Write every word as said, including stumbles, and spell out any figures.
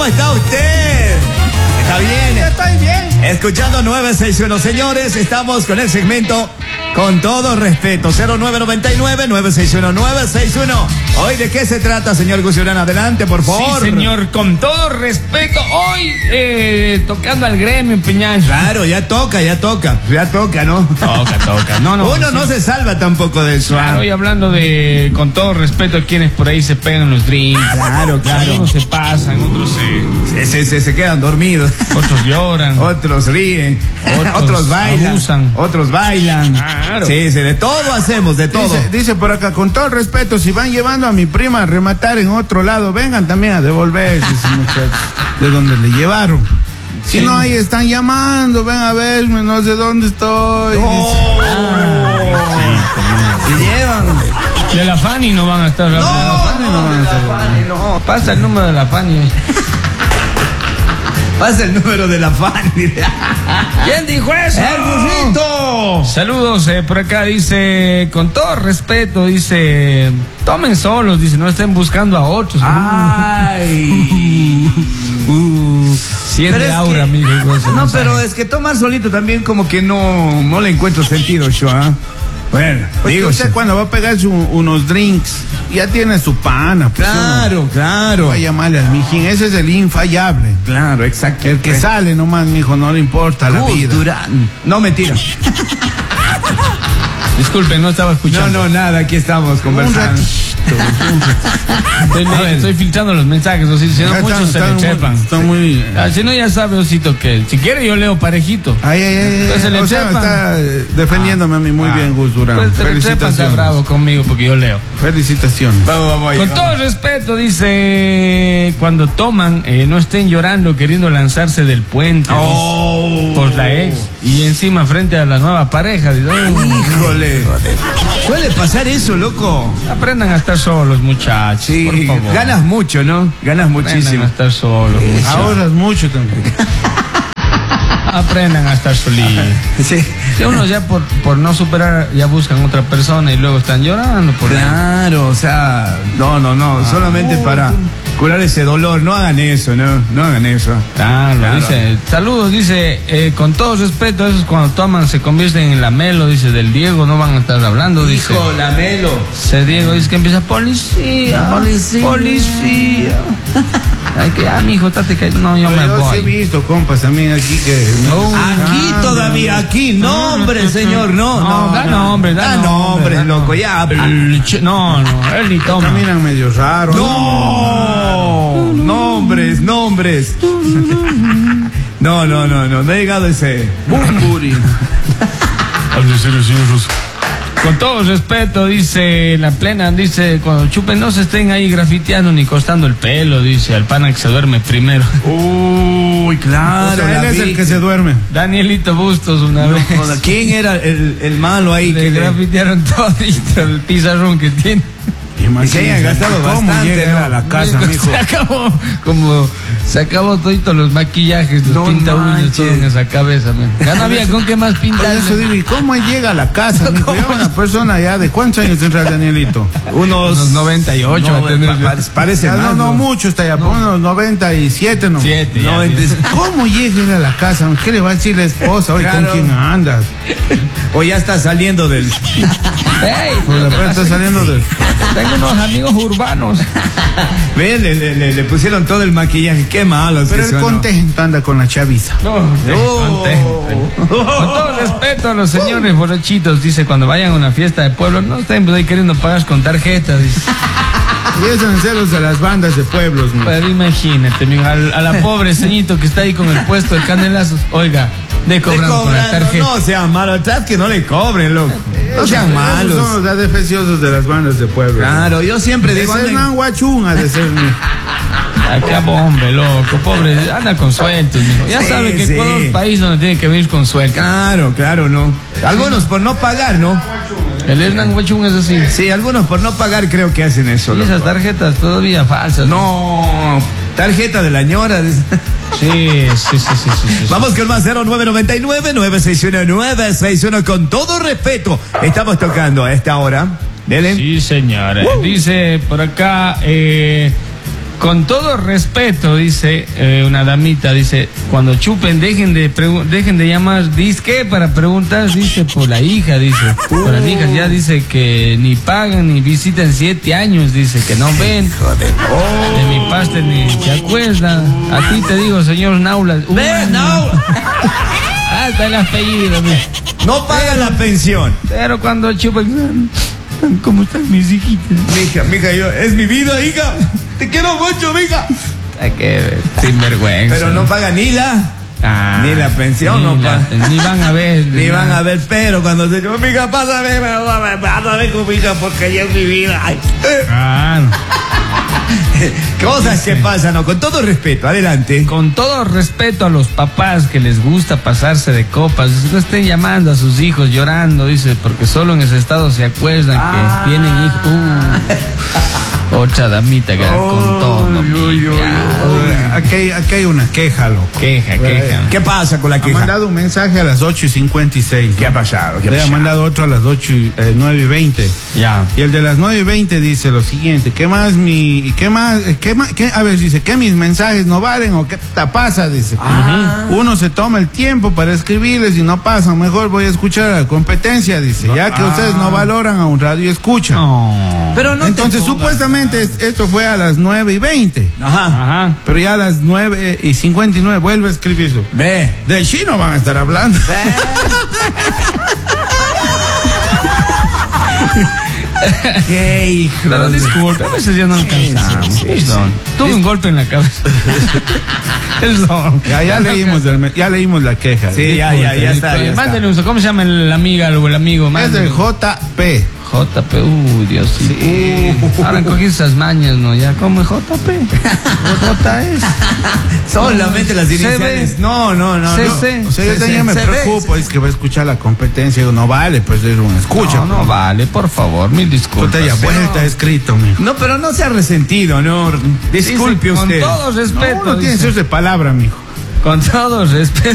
¿cómo está usted? ¿Está bien? Yo estoy bien. Escuchando nueve seis uno, señores, estamos con el segmento Con Todo Respeto, cero nueve nueve nueve, nueve seis uno, nueve seis uno. Hoy, ¿de qué se trata, señor Gusciurán? Adelante, por favor. Sí, señor, con todo respeto, hoy eh, tocando al gremio, Peñacho. Claro, ya toca, ya toca, ya toca, ¿no? Toca, toca. No, no, Uno sí. no se salva tampoco de eso. Claro, y hablando de, con todo respeto, a quienes por ahí se pegan los drinks. Claro, claro. Algunos se pasan, otros se, Se, se, se quedan dormidos. otros lloran. Otros ríen, Otros otros bailan, abusan. otros bailan. Claro. Sí, sí, de todo hacemos, de todo. Dice, dice por acá, con todo el respeto, si van llevando a mi prima a rematar en otro lado, vengan también a devolver esos muchachos de donde le llevaron. Si Sí. no, ahí están llamando, ven a verme, no sé dónde estoy. Oh. Y llevan. De la Fanny no van a estar hablando. de la Fanny no van a estar. no. Pasa el número de la Fanny. Pasa el número de la Fanny. ¿Quién dijo eso? ¡El burrito! Saludos, eh, por acá dice, con todo respeto, dice, tomen solos, dice, no estén buscando a otros. Ay. Uh, siete Pero es aura, que- mijo. ese No, mensaje. pero es que tomar solito también como que no, no le encuentro sentido yo, ¿ah? Bueno, Pues digo, usted sí. cuando va a pegarse un- unos drinks, ya tiene su pana. Pues Claro, uno claro. va a llamarle al mijín, ese es el infallable. Claro, exacto. El que sale nomás, mijo, no le importa la Uy, vida. Durán. No, mentira. Disculpe, no estaba No, escuchando. no, nada, aquí estamos Un conversando. ratito. Estoy, A ver. estoy filtrando los mensajes, o si, si no Ya muchos están- se le están muy- chepan. están muy- Ah, si no, ya sabe, Osito, que si quiere yo leo parejito. Ay, ay, ay, Entonces ay. le O sea, chepan. está eh, defendiéndome a mí muy Ah. bien, Gus Durán. Pues se le chepan, está Felicitaciones. bravo conmigo porque yo leo. Felicitaciones. Vamos, vamos ahí, Con vamos. todo respeto, dice, cuando toman, eh, no estén llorando queriendo lanzarse del puente. Oh. Por la ex. Y encima frente a la nueva pareja. Dice, "Ay, Híjole. Suele pasar eso, loco. aprendan a estar solos, muchachos. Sí, por favor. ganas mucho, ¿no? Ganas Aprendan muchísimo. a estar solos, muchachos. Ahorras mucho también. Aprendan a estar solitos. Sí. Si unos ya por, por no superar, ya buscan otra persona y luego están llorando por Claro, o sea, no, no, no, solamente para curar ese dolor. No hagan eso, no, no hagan eso. Claro, Claro. dice, saludos, dice, eh, con todo respeto, esos cuando toman se convierten en la Melo, dice, del Diego no van a estar hablando, dice. Hijo, la Melo. Se Diego dice que empieza policía, Policía. policía. Ay, que, ah, mijo, estate que no, yo me Yo sí he voy. visto compas también aquí que... No. Aquí Ah, todavía, aquí, nombre, señor, no, No, no. da no. nombre, da Da nombre, nombre, da loco, ya. El ch- No, no, él ni toma. Caminan medio raro. No, nombres, nombres. No, no, no, no, no ha llegado ese. Bumburi. Hable serio, señor Russo. Con todo respeto, dice la plena, dice, cuando chupen no se estén ahí grafiteando ni cortando el pelo, dice, al pana que se duerme primero. Uy, claro. O sea, él la es el vi. que se duerme. Danielito Bustos una vez. Joder, ¿quién era el, el malo ahí? Le que le- grafitearon todito el pizarrón que tiene. Y se hayan gastado ¿Cómo bastante, llega ¿no? a la casa, mijo? Se acabó, como, se acabó todito los maquillajes, los No pinta uñas, manches. todo en esa cabeza, man. Ya no había con qué más Por pintar. eso digo, ¿y cómo llega a la casa, mijo? Ya una persona ya de ¿cuántos años tendrá Danielito? Unos, Unos noventa y ocho no, va a tener. pa- pa- parece Ya, más, no, no mucho está ya, por unos noventa y siete, ¿no? Siete, ya, noventa y- siete. ¿Cómo llega él a la casa? ¿Qué le va a decir la esposa? Oye, ¿con Claro. quién andas? O ya está saliendo del. Ey, Pues la verdad está saliendo de... tengo unos amigos urbanos. Ve, le, le- le- le pusieron todo el maquillaje. Qué malos Pero que el son, ¿no? contento anda con la chaviza. No, contento. Con todo respeto a los señores borrachitos, dice, cuando vayan a una fiesta de pueblo, no estén pues, ahí queriendo pagar con tarjetas. Dice. Y esos son celos de las bandas de pueblos, mijo. Pero imagínate, mijo, al- a, la pobre ceñito que está ahí con el puesto de canelazos, oiga, de Le cobrando con la cobran, tarjeta. no, no sean malos, atrás que no le cobren, loco. No sean Esos malos. son los adefesiosos de las bandas de pueblo. Claro, yo siempre digo. Ese es anden- un guachún, ha de ser, mijo. Acá bombe, loco, pobre, anda con sueltos, mijo. Ya Sí, sabe que sí. Ecuador es un país donde tiene que venir con sueltos. Claro, claro, no. Algunos por no pagar, ¿no? El Hernán Huachún es así. Sí, algunos por no pagar creo que hacen eso. Y loco. esas tarjetas todavía falsas. No, tarjeta de la ñora. dice. Sí, sí, sí, sí, sí, sí. Vamos con más cero nueve nueve nueve, nueve seis uno, nueve seis uno. Con todo respeto, estamos tocando a esta hora. Dele. Sí, señora. Dice por acá, eh, Con todo respeto, dice eh, una damita, dice, cuando chupen dejen de pregu- dejen de llamar, dice que para preguntar, dice por la hija, dice, por las hijas ya dice que ni pagan ni visitan siete años, dice que no ven, de mi paste ni se acuerdan. A ti te digo, señor Naula. Uh, Ve, no. Hasta el apellido, ve. No pagan la pensión. Pero cuando chupan, ¿cómo están mis hijitas? Mija, mija, yo, es mi vida, hija. Te quiero mucho, mija. Ay, qué sinvergüenza. Pero no pagan ni la, Ah, ni la pensión, ni no la- pagan. Ni van a ver. Ni van a ver, pero cuando se yo, mija, pásame, pásame con mi hija porque ya es mi vida. Ay. Ah, Cosas que pasan, ¿no? Con todo respeto, adelante. con todo respeto a los papás que les gusta pasarse de copas, no estén llamando a sus hijos llorando, dice, porque solo en ese estado se acuerdan Ah. que tienen hijos. Uh, otra damita que con todo. ¿no? Uy, uy, uy. Ya. Aquí, hay- aquí hay una queja, loco. Queja, queja. ¿Qué pasa con la Ha queja? mandado un mensaje a las ocho y cincuenta y seis. ¿Qué ha pasado? ¿Qué ha Le ha pasado? mandado otro a las ocho y, eh, nueve y veinte. Ya. Y el de las nueve y veinte dice lo siguiente: ¿qué más mi, qué más, qué más, qué, a ver, dice, ¿qué mis mensajes no valen o qué te pasa? Dice. Ah. Uno se toma el tiempo para escribirles y no pasan, mejor voy a escuchar a la competencia, dice, ya que Ah. ustedes no valoran a un radio escucha. No. Pero no te Entonces, pongas. supuestamente es- esto fue a las nueve y veinte. Ajá. Ajá. Pero ya a las nueve y cincuenta y nueve vuelve a escribirlo. Ve. Del chino van a estar hablando. Qué hijo. Pero de- disculpe, a veces ya no alcanzamos. sí, sí, Perdón. Tuve un golpe en la cabeza. Perdón. Ya, ya leímos, el me- ya leímos la queja. Sí, ya, ya, ya está. ya está. Mándele un, ¿cómo se llama la amiga o el amigo? Es Mándele. del J P. J P, uy, Dios. Sí. Ahora han cogido esas mañas, ¿no? Ya, ¿cómo es J P? J es. Solamente las C B. iniciales. No, no, no. C no. C. O sea, yo Se- también se- me se ve, preocupo, es que va a escuchar la competencia. Digo, no vale, pues es un escucha. No, no vale, por favor, mil disculpas. Puta, ya Pero- vuelta escrito, mijo. No, pero no sea resentido, no. Disculpe Dice, usted. Con todo respeto. No, no tiene dice, que ser de palabra, mijo. con todo respeto.